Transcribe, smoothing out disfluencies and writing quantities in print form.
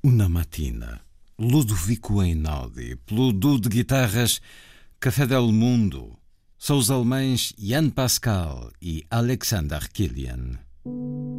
Una Mattina, Ludovico Einaudi, pelo duo de guitarras Café del Mundo, são os alemães Jan Pascal e Alexander Kilian.